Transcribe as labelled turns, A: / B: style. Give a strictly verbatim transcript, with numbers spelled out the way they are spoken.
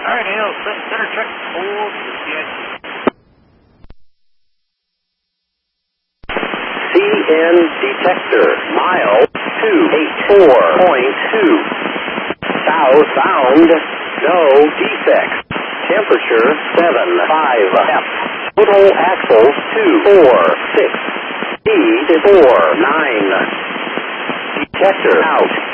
A: right, Hale, center check, hold, yes.
B: C N detector, mile two eighty-four point two. Southbound, no defects. Temperature seven five F. Total axles two four six. Speed four nine. Detector out.